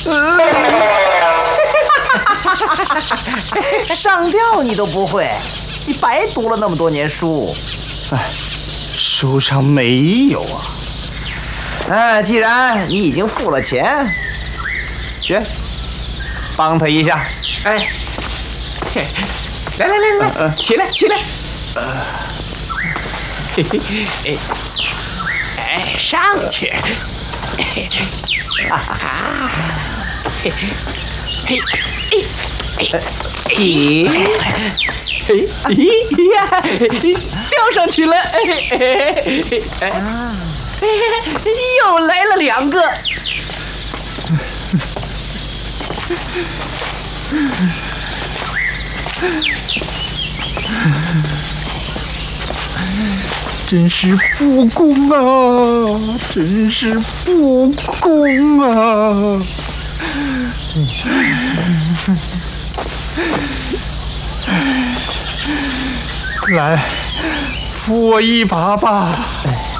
上吊你都不会，你白读了那么多年书。 哎，书上没有啊。 哎，既然你已经付了钱，去帮他一下。 哎，来，起来。哎，上去。 起， 吊上去了。又来了2个。 真是不公啊！真是不公啊！来，扶我一把吧。